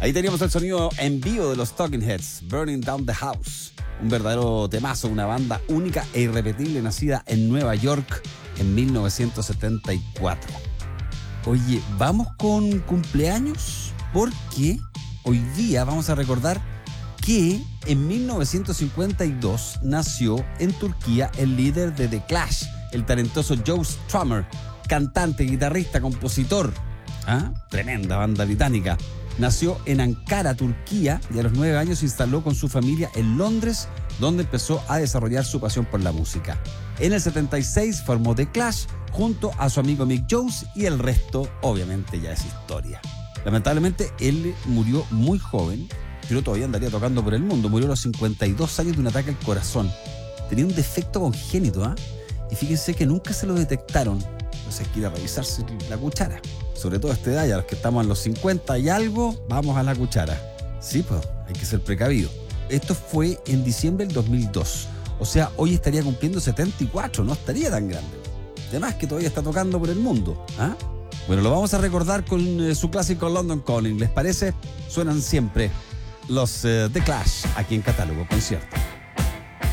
Ahí teníamos el sonido en vivo de los Talking Heads, Burning Down the House. Un verdadero temazo, una banda única e irrepetible nacida en Nueva York en 1974. Oye, vamos con cumpleaños porque hoy día vamos a recordar que en 1952 nació en Turquía el líder de The Clash, el talentoso Joe Strummer, cantante, guitarrista, compositor. Tremenda banda británica. Nació en Ankara, Turquía, y a los 9 años se instaló con su familia en Londres, donde empezó a desarrollar su pasión por la música. En el 76 formó The Clash junto a su amigo Mick Jones y el resto, obviamente, ya es historia. Lamentablemente, él murió muy joven, pero todavía andaría tocando por el mundo. Murió a los 52 años de un ataque al corazón. Tenía un defecto congénito, y fíjense que nunca se lo detectaron. Entonces hay que ir a revisarse la cuchara. Sobre todo a esta edad, ya los que estamos en los 50 y algo, vamos a la cuchara. Sí, pues, hay que ser precavido. Esto fue en diciembre del 2002. O sea, hoy estaría cumpliendo 74, no estaría tan grande. Además que todavía está tocando por el mundo. Bueno, lo vamos a recordar con su clásico London Calling. ¿Les parece? Suenan siempre los The Clash aquí en Catálogo Concierto.